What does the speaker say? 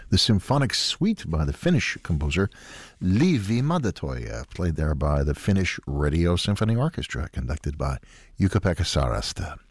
the symphonic suite by the Finnish composer Liivi Madetoja, played there by the Finnish Radio Symphony Orchestra, conducted by Jukka-Pekka Sarasta.